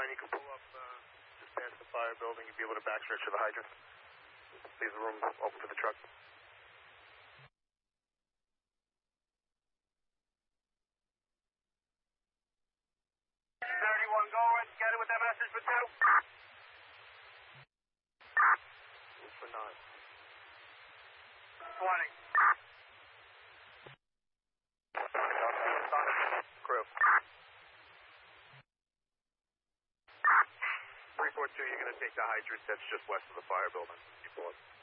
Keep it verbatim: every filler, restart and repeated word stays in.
nine, you can pull up uh, just past the fire building. You'll be able to backstretch to the hydrant. Leave the room open for the truck. thirty-one going. Get it with that message for two. For nine. twenty. Crew. three four two, you're going to take the hydrant that's just west of the fire building. You pull it.